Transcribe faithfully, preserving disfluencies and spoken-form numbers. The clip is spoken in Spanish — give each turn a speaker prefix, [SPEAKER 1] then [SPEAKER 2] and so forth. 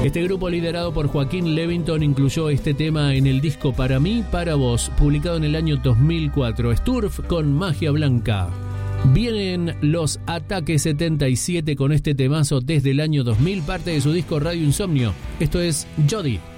[SPEAKER 1] Este grupo liderado por Joaquín Levington incluyó este tema en el disco Para mí, para vos, publicado en el año dos mil cuatro. Sturf con Magia Blanca. Vienen los Ataque setenta y siete con este temazo desde el año dos mil, parte de su disco Radio Insomnio. Esto es Jody.